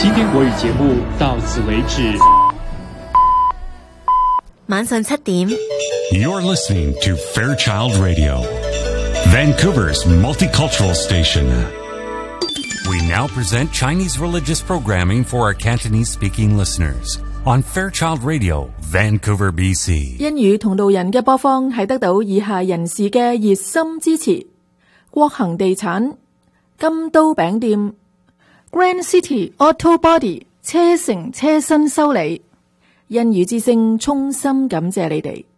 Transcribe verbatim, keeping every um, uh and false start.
今天國語節目到此為止。 晚上七點 You're listening to Fairchild Radio, Vancouver's multicultural station. We now present Chinese religious programming for our Cantonese-speaking listeners on Fairchild Radio, Vancouver, B C. 英語同路人嘅播放係得到以下人士嘅熱心支持：國恒地產、金都餅店、Grand City Auto Body 車城車身修理。英語之聲衷心感謝你哋。